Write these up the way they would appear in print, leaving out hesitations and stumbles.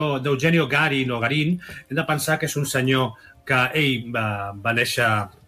d'Eugenio Garin o Garín, hem de pensar que és un senyor que ell va néixer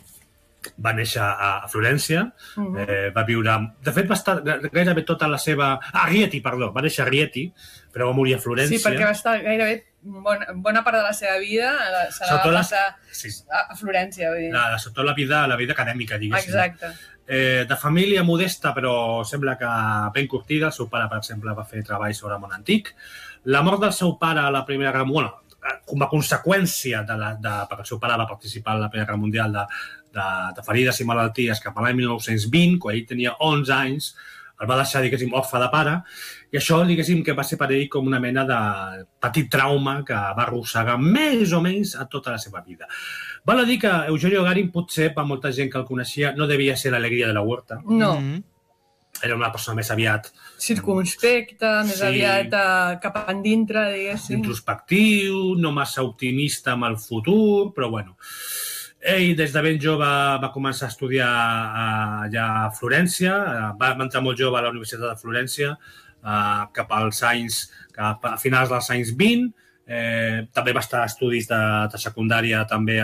a Florència, va viure... De fet, va estar gairebé tota la seva... A Rieti, perdó, va néixer a Rieti, però va morir a Florència. Sí, perquè va estar gairebé bona part de la seva vida se la va passar a Florència. Sobretot la vida acadèmica, diguéssim. Exacte. De família modesta, però sembla que ben curtida. El seu pare, per exemple, va fer treball sobre món antic. La mort del seu pare a la Primera Guerra Mundial, com a conseqüència perquè el seu pare va participar en la Primera Guerra Mundial de ferides i malalties cap a l'any 1920, quan ell tenia 11 anys, el va deixar, diguéssim, orfe de pare, i això, diguéssim, que va ser per ell com una mena de petit trauma que va arrossegar més o menys a tota la seva vida. Val a dir que Eugenio Garín, potser, per molta gent que el coneixia, no devia ser l'alegria de la huerta. No. Era una persona més aviat... circumspecta, més aviat cap endintre, diguéssim. Introspectiu, no massa optimista amb el futur, però bueno... Ell, des de ben jove, va començar a estudiar allà a Florència, va entrar molt jove a la Universitat de Florència, cap a finals dels anys 20, també va estar a estudis de secundària també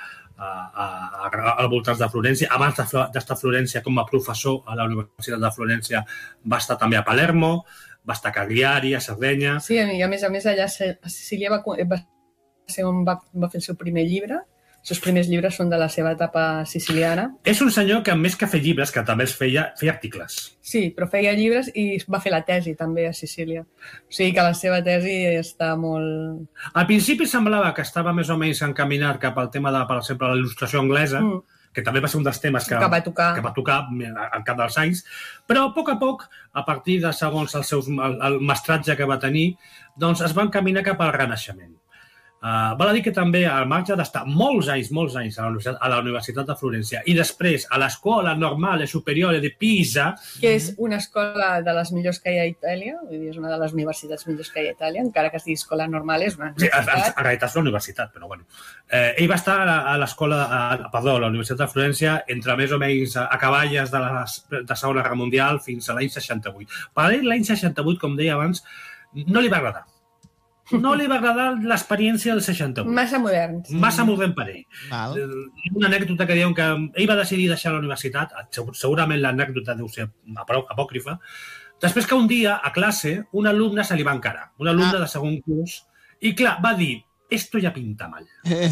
al voltant de Florència. Abans d'estar a Florència com a professor a la Universitat de Florència va estar també a Palermo, va estar a Cagliari, a Sardenya... Sí, i a més allà a Sicília va ser on va fer el seu primer llibre. Els seus primers llibres són de la seva etapa siciliana. És un senyor que, a més que fer llibres, que també feia articles. Sí, però feia llibres i va fer la tesi també a Sicília. O sigui que la seva tesi està molt... Al principi semblava que estava més o menys encaminat cap al tema de, per exemple, la il·lustració anglesa, que també va ser un dels temes que va tocar al cap dels anys, però a poc, a partir de segons el mestratge que va tenir, doncs es va encaminar cap al Renaixement. Val a dir que també, al marge d'estar molts anys a la Universitat de Florència i després a l'Escola Normale Superiore de Pisa... Que és una escola de les millors que hi ha a Itàlia, vull dir, és una de les universitats millors que hi ha a Itàlia, encara que es digui Escola Normale, és una universitat. Sí, en realitat és una universitat, però bueno. Ell va estar a la Universitat de Florència entre més o menys acaballes de la Segona Guerra Mundial fins a l'any 68. Per ell, l'any 68, com deia abans, no li va agradar. No li va agradar l'experiència del 68. Massa modern. Massa modern per ell. Una anècdota que diuen que ell va decidir deixar la universitat, segurament l'anècdota deu ser apòcrifa, després que un dia, a classe, un alumne se li va encarar, un alumne de segon curs, i clar, va dir, esto ja pinta mal.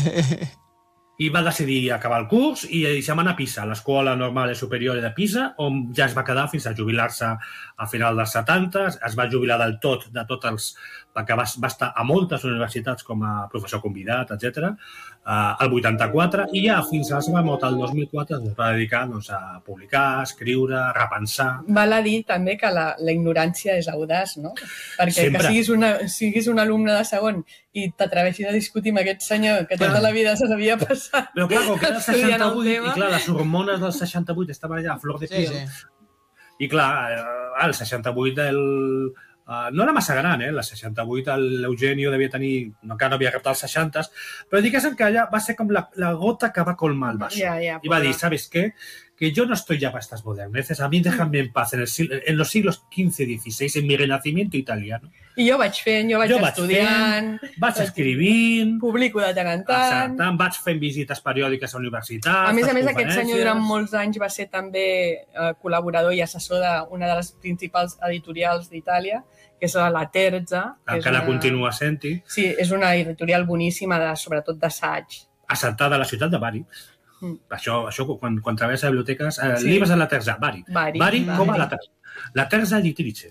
I va decidir acabar el curs i se'n va anar a Pisa, a l'Escola Normale Superiore de Pisa, on ja es va quedar fins a jubilar-se a final dels 70, es va jubilar del tot, perquè va estar a moltes universitats com a professor convidat, etc. El 84, i ja fins a la seva mort, el 2004, es va dedicar a publicar, escriure, repensar... Val a dir també que la ignorància és audaç, no? Perquè que siguis un alumne de segon i t'atreveixis a discutir amb aquest senyor que tota la vida se l'havia passat. Però clar, com que era el 68, i clar, les hormones del 68 estaven allà a flor de piel. I clar, el 68 no era massa gran, el 68 l'Eugenio devia tenir, encara no havia arribat als 60, però diguéssim que allà va ser com la gota que va colmar el vaso. I va dir, ¿sabes qué? Que yo no estoy ya para estas moderneces, a mí déjame en paz en los siglos XV y XVI, en mi renacimiento italiano. I jo vaig fent, jo vaig estudiant... Vaig escrivint... Publico de tant en tant... Vaig fent visites periòdiques a universitats... A més, aquest senyor durant molts anys va ser també col·laborador i assessor d'una de les principals editorials d'Itàlia, que és la Terza. Encara continua sent-hi. Sí, és una editorial boníssima, sobretot d'assaig. Assentada a la ciutat de Bari. Això quan travessa biblioteques... Llibres de la Terza, Bari. Bari com a la Terza. La Terza Editrice.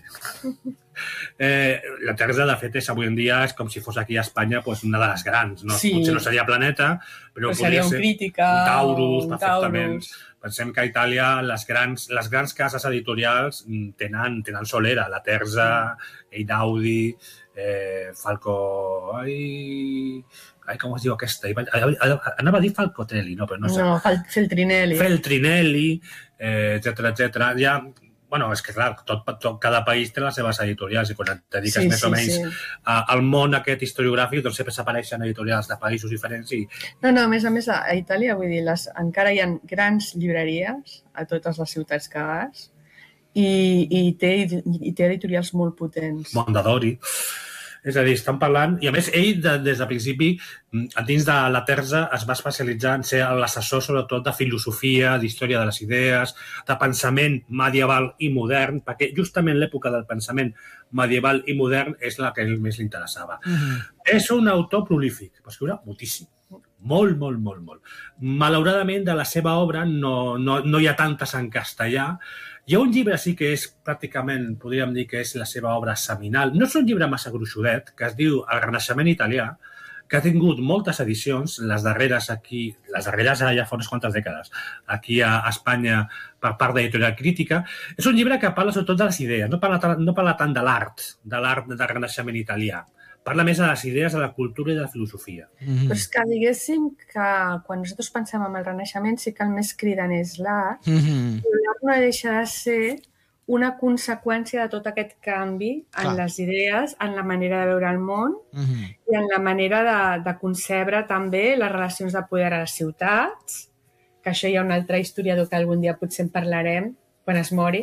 La Terza, de fet, avui en dia és com si fos aquí a Espanya una de les grans. Potser no seria Planeta, però podria ser... un Crítica, un Taurus, perfectament. Pensem que a Itàlia les grans cases editorials tenen solera. La Terza, Einaudi, Falco... com es diu aquesta? Anava a dir Falcotelli, no, però no sé. No, Feltrinelli. Feltrinelli, etcètera. Ja, bueno, és que clar, cada país té les seves editorials i quan et dediques més o menys al món aquest historiogràfic, doncs sempre s'apareixen editorials de països diferents i... No, a més, a Itàlia, vull dir, encara hi ha grans llibreries a totes les ciutats que vas i té editorials molt potents. Mondadori. És a dir, estan parlant... I a més, ell, des del principi, dins de la Terza, es va especialitzar en ser l'assessor, sobretot, de filosofia, d'història de les idees, de pensament medieval i modern, perquè justament l'època del pensament medieval i modern és la que a ell més li interessava. És un autor prolífic, va escriure moltíssim. Molt. Malauradament, de la seva obra no hi ha tantes en castellà. Hi ha un llibre sí que és pràcticament, podríem dir que és la seva obra seminal. No és un llibre massa gruixudet, que es diu El Renaixement italià, que ha tingut moltes edicions, les darreres ja fa unes quantes dècades, aquí a Espanya per part d'Editorial Crítica. És un llibre que parla sobretot de les idees, no parla tant de l'art del Renaixement italià. Parla més de les idees, de la cultura i de la filosofia. Però és que diguéssim que quan nosaltres pensem en el Renaixement sí que el més cridant és l'art, i l'art no deixa de ser una conseqüència de tot aquest canvi en les idees, en la manera de veure el món i en la manera de concebre també les relacions de poder a les ciutats, que això hi ha un altre historiador que algun dia potser en parlarem, quan es mori.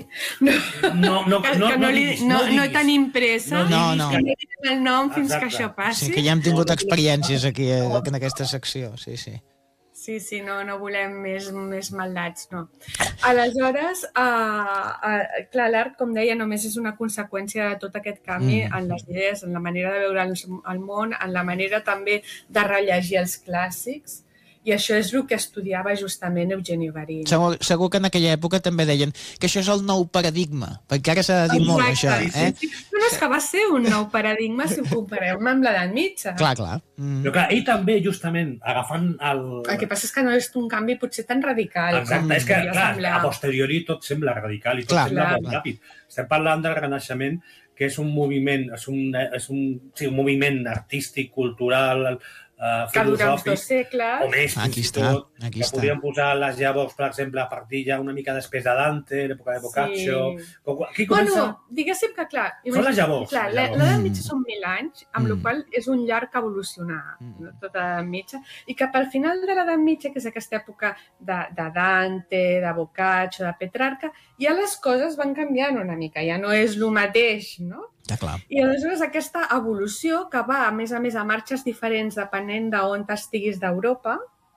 No tenim pressa. No. No diguem el nom fins que això passi. Sí, que ja hem tingut experiències aquí en aquesta secció, sí. Sí, no volem més maldats, no. Aleshores, clar, l'art, com deia, només és una conseqüència de tot aquest canvi en les idees, en la manera de veure el món, en la manera també de rellegir els clàssics. I això és el que estudiava justament Eugenio Garín. Segur que en aquella època també deien que això és el nou paradigma, perquè ara s'ha de dir molt això. Sí. Però és que va ser un nou paradigma si ho comparem amb l'edat mitja. Clar. Però clar, ell també, justament, agafant el... El que passa és que no és un canvi potser tan radical. Exacte, és que, clar, a posteriori tot sembla radical i tot sembla molt ràpid. Estem parlant del Renaixement, que és un moviment, un moviment artístic, cultural, que dura uns 2 segles. O més, aquí està. Que podríem posar les llavors, per exemple, a partir ja una mica després de Dante, l'època de Boccaccio... Aquí comença... Bueno, diguéssim que, clar... Són les llavors. Clar, l'edat mitja són 1.000 anys, amb la qual és un llarg evolucionar, tota l'edat mitja, i cap al final de l'edat mitja, que és aquesta època de Dante, de Boccaccio, de Petrarca, ja les coses van canviant una mica, ja no és el mateix, no? Ja, clar. I aleshores aquesta evolució que va, a més, a marxes diferents depenent d'on estiguis d'Europa,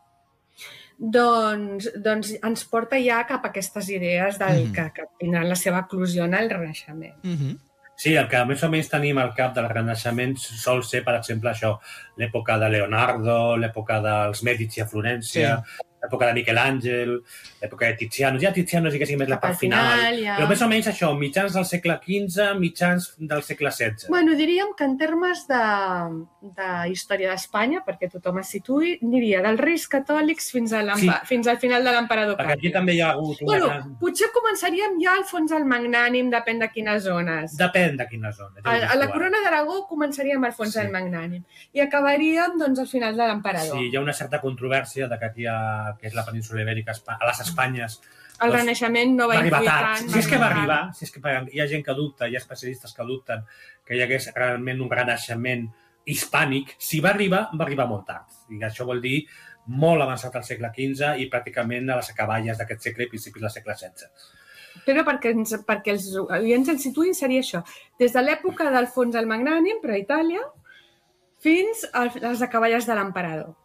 doncs ens porta ja cap a aquestes idees que tindran la seva eclosió en el Renaixement. Sí, el que més o menys tenim al cap del Renaixement sol ser, per exemple, això, l'època de Leonardo, l'època dels Mèdici a Florència, l'època de Miquel Àngel, l'època de Tiziano. Ja Tiziano sí que sigui més la part final. Però més o menys això, mitjans del segle XV, mitjans del segle XVI. Bueno, diríem que en termes de història d'Espanya, perquè tothom es situï, diria dels Reis Catòlics fins al final de l'emperador Perquè aquí també hi ha hagut una... Potser començaríem ja al Fons el Magnànim, depèn de quines zones. Depèn de quines zones. A la Corona d'Aragó començaríem al Fons el Magnànim i acabaríem doncs al final de l'emperador. Sí, hi ha una certa controvèrsia de que aquí que és la península Ibèrica, a les Espanyes... El Renaixement no va influir tant. Si és que va arribar, hi ha gent que dubta, hi ha especialistes que dubten que hi hagués realment un renaixement hispànic. Si va arribar molt tard. I això vol dir molt avançat al segle XV i pràcticament a les acaballes d'aquest segle i principis del segle XVI. Però perquè els oients ens situïn seria això. Des de l'època d'Alfons el Magnànim, per a Itàlia, fins a les acaballes de l'emperador.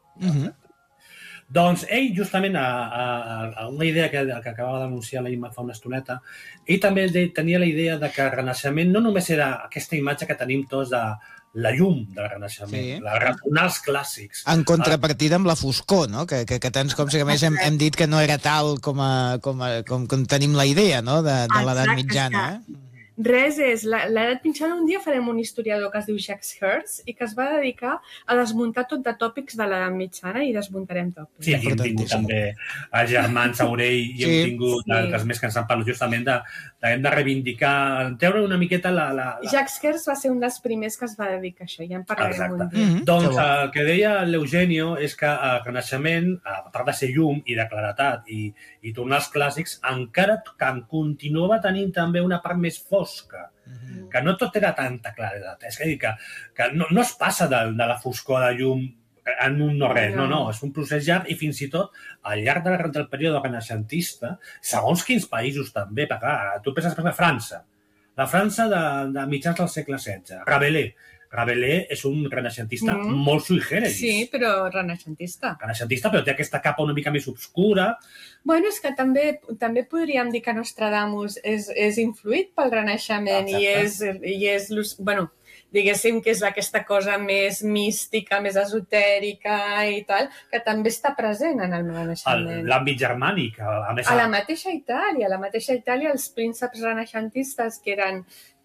Doncs ell, justament, a una idea que acabava d'anunciar l'Imma fa una estoneta, ell també tenia la idea de que el Renaixement no només era aquesta imatge que tenim tots de la llum del Renaixement, retornar als clàssics. En contrapartida amb la foscor, no? Que tants com si a més hem dit que no era tal com tenim la idea, no? De l'edat mitjana. Res és, l'edat mitjana un dia farem un historiador que es diu Jacques Hertz i que es va dedicar a desmuntar tot de tòpics de l'edat mitjana i desmuntarem tòpics. Sí, hem tingut també els germans Aurell i hem tingut altres més que ens han parlat justament hem de reivindicar, treure una miqueta la... Jacques Hertz va ser un dels primers que es va dedicar a això, ja en parlarem un dia. Doncs el que deia l'Eugenio és que el Renaixement, a part de ser llum i de claretat i tornar als clàssics, encara que continuava tenint també una part més fosca, que no tot era tanta claredat. És a dir, que no es passa de la foscor de llum en un no-res, no, és un procés llarg i fins i tot al llarg del període renaixentista, segons quins països també, perquè tu penses per exemple França, la França de mitjans del segle XVI, Rabelais, Rabelais és un renaixentista molt sui generis. Sí, però renaixentista. Renaixentista, però té aquesta capa una mica més obscura. Bueno, és que també podríem dir que Nostradamus és influït pel Renaixement i és bueno, diguéssim que és aquesta cosa més mística, més esotèrica i tal, que també està present en el Renaixement. L'àmbit germànic. A la mateixa Itàlia, els prínceps renaixentistes que eren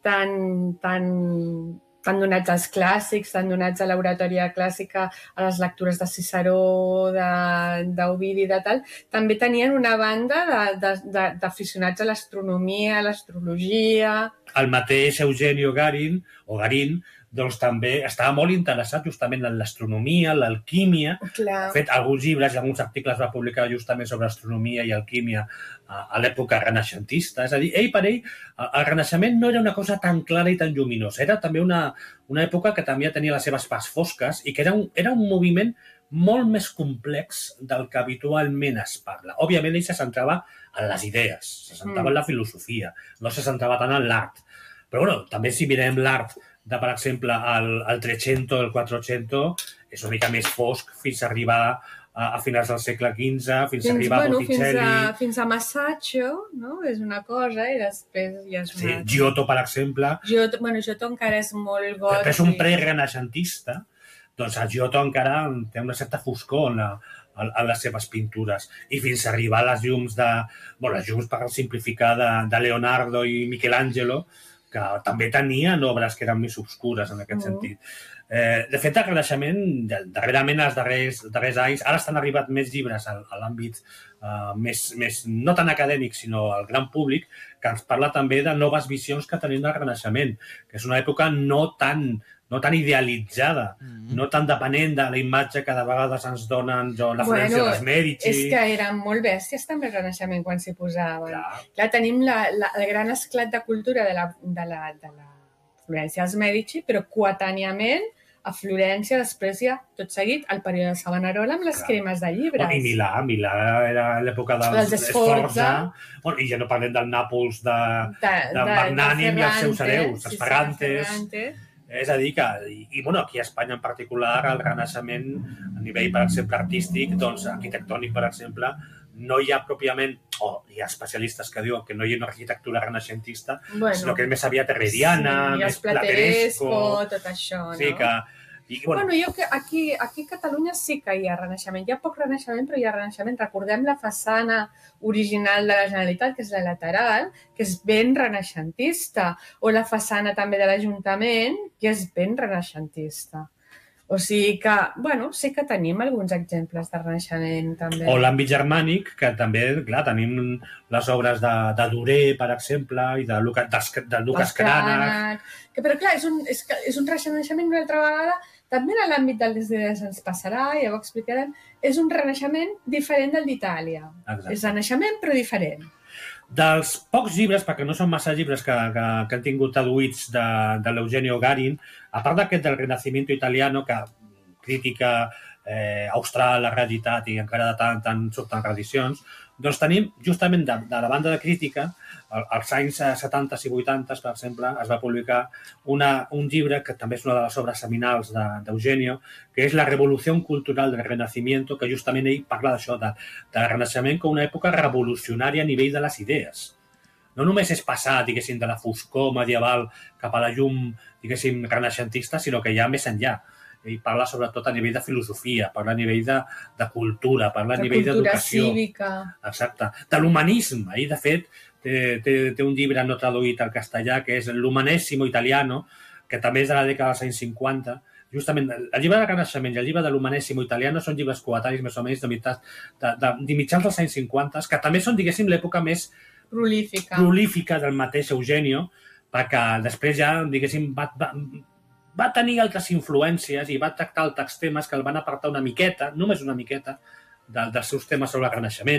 tan donats als clàssics, tan donats a l'oratòria clàssica, a les lectures de Ciceró, d'Ovidi i de tal, també tenien una banda d'aficionats a l'astronomia, a l'astrologia. El mateix Eugenio Garín, doncs també estava molt interessat justament en l'astronomia, l'alquímia. Ha fet alguns llibres i alguns articles va publicar justament sobre astronomia i alquímia a l'època renaixentista. És a dir, per ell, el Renaixement no era una cosa tan clara i tan lluminosa. Era també una època que també tenia les seves parts fosques i que era un moviment molt més complex del que habitualment es parla. Òbviament, ell se centrava en les idees, se centrava en la filosofia, no se centrava tant en l'art. Però, bueno, també si mirem l'art de, per exemple, el 300, el 400, és una mica més fosc fins a arribar a finals del segle XV, fins a arribar a Botticelli. Fins a Masaccio, no? És una cosa, i després ja és una... Sí, Giotto, per exemple. Giotto encara és molt gòtic. Però és un pre-renaixentista, doncs el Giotto encara té una certa foscor en les seves pintures. I fins a arribar a les llums les llums, per simplificar, de Leonardo i Michelangelo, que també tenien obres que eren més obscures en aquest sentit. De fet, el Renaixement, darrerament, els darrers anys, ara estan arribat més llibres a l'àmbit més, no tan acadèmic, sinó al gran públic, que ens parla també de noves visions que tenim del Renaixement, que és una època no tan idealitzada, no tan depenent de la imatge que de vegades ens donen la Florència dels Mèdici. És que eren molt bèsties també el Renaixement quan s'hi posaven. Clar, tenim el gran esclat de cultura de la Florència dels Mèdici, però coetàniament a Florència, després ja, tot seguit, el període de Savonarola amb les cremes de llibres. I Milà era l'època dels Sforza, i ja no parlem del Nàpols de Magnànim i els seus hereus, els Ferrantes. És a dir que, i aquí a Espanya en particular, el Renaixement, a nivell, per exemple, artístic, doncs arquitectònic, per exemple, no hi ha pròpiament, hi ha especialistes que diuen que no hi ha una arquitectura renaixentista, sinó que és més aviat herreriana, més plateresco, tot això, no? Sí, que... Jo que aquí a Catalunya sí que hi ha Renaixement. Hi ha poc Renaixement, però hi ha Renaixement. Recordem la façana original de la Generalitat, que és la lateral, que és ben renaixentista, o la façana també de l'Ajuntament, que és ben renaixentista. O sigui que, sí que tenim alguns exemples de Renaixement, també. O l'àmbit germànic, que també, clar, tenim les obres de Duré, per exemple, i de Lucas Cranach. Però, clar, és un renaixement una altra vegada, també en l'àmbit de les idees ens passarà, ja ho explicarem, és un renaixement diferent del d'Itàlia. És renaixement, però diferent. Dels pocs llibres, perquè no són massa llibres que han tingut traduïts de l'Eugenio Garín, a part d'aquest del Renacimiento Italiano, que crítica austral, la realitat i encara de tant surten reedicions, doncs tenim justament de la banda de crítica, als anys 70 i 80, per exemple, es va publicar un llibre que també és una de les obres seminals d'Eugenio, que és La revolució cultural del Renacimiento, que justament ell parla d'això, del Renaixement com una època revolucionària a nivell de les idees. No només és passar, diguéssim, de la foscor medieval cap a la llum, diguéssim, renaixentista, sinó que ja més enllà. Ell parla sobretot a nivell de filosofia, parla a nivell de cultura, parla a nivell d'educació. De cultura cívica. Exacte. De l'humanisme. Ell, de fet, té un llibre no traduït al castellà, que és l'Umanesimo Italiano, que també és de la dècada dels anys 50. Justament, el llibre del Renaixement i el llibre de l'Umanesimo Italiano són llibres coetanis més o menys de mitjans dels anys 50, que també són, diguéssim, l'època més prolífica del mateix Eugenio, perquè després ja, diguéssim, va tenir altres influències i va tractar altres temes que el van apartar una miqueta, només una miqueta, dels seus temes sobre el Renaixement.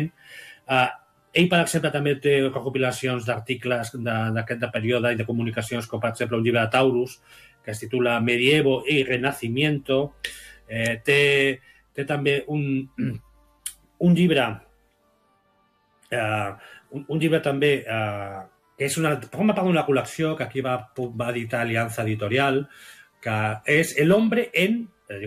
Ell, per exemple, també té recopilacions d'articles d'aquest període i de comunicacions, com per exemple un llibre de Taurus, que es titula Medievo y Renacimiento. Té també un llibre també que forma part d'una col·lecció que aquí va editar Aliança Editorial, que és El hombre en